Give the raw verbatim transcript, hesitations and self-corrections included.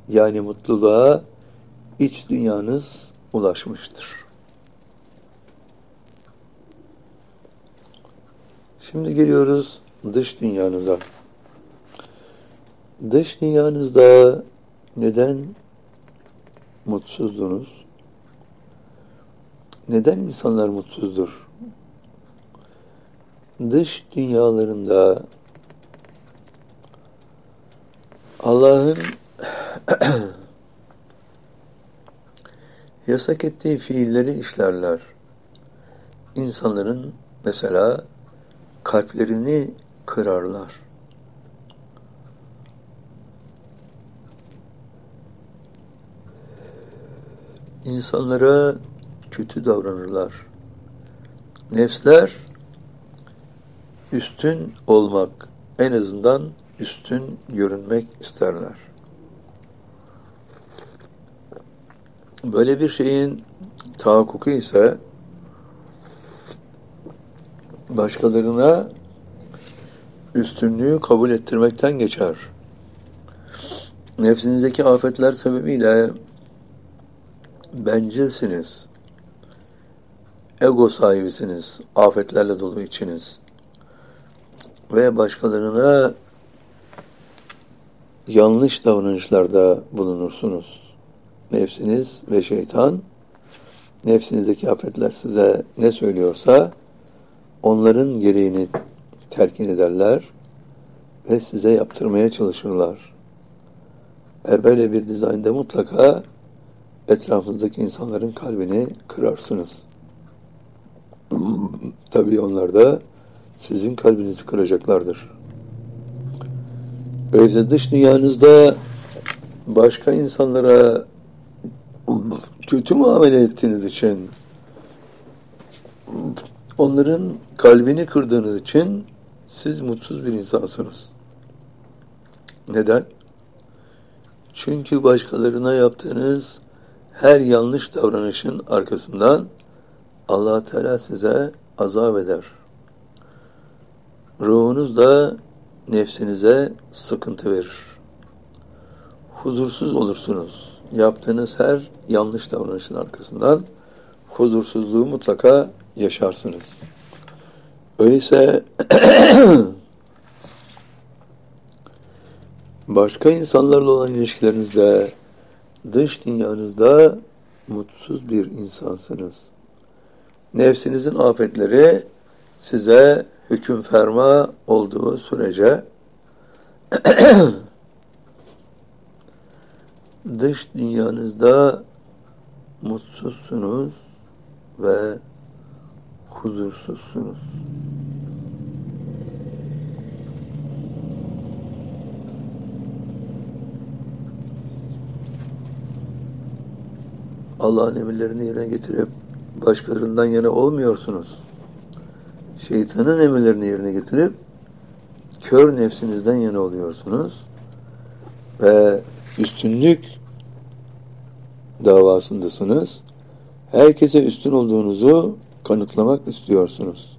yani mutluluğa iç dünyanız ulaşmıştır. Şimdi geliyoruz dış dünyanıza. Dış dünyanızda neden mutsuzdunuz? Neden insanlar mutsuzdur? Dış dünyalarında Allah'ın yasak ettiği fiilleri işlerler. İnsanların mesela kalplerini kırarlar. İnsanlara kötü davranırlar. Nefsler üstün olmak, en azından üstün görünmek isterler. Böyle bir şeyin tahakkuku ise başkalarına üstünlüğü kabul ettirmekten geçer. Nefsinizdeki afetler sebebiyle bencilsiniz, ego sahibisiniz, afetlerle dolu içiniz ve başkalarına yanlış davranışlarda bulunursunuz. Nefsiniz ve şeytan, nefsinizdeki afetler size ne söylüyorsa onların gereğini telkin ederler ve size yaptırmaya çalışırlar. Ve böyle bir dizaynda mutlaka etrafınızdaki insanların kalbini kırarsınız. Tabii onlar da sizin kalbinizi kıracaklardır. Öyleyse dış dünyanızda başka insanlara kötü muamele ettiğiniz için, onların kalbini kırdığınız için siz mutsuz bir insansınız. Neden? Çünkü başkalarına yaptığınız her yanlış davranışın arkasından Allah Teala size azap eder. Ruhunuz da nefsinize sıkıntı verir. Huzursuz olursunuz. Yaptığınız her yanlış davranışın arkasından huzursuzluğu mutlaka yaşarsınız. Öyleyse başka insanlarla olan ilişkilerinizde, dış dünyanızda mutsuz bir insansınız. Nefsinizin afetleri size hüküm ferma olduğu sürece dış dünyanızda mutsuzsunuz ve huzursuzsunuz. Allah'ın emirlerini yerine getirip başkalarından yana olmuyorsunuz. Şeytanın emirlerini yerine getirip kör nefsinizden yana oluyorsunuz ve üstünlük davasındasınız. Herkese üstün olduğunuzu kanıtlamak istiyorsunuz.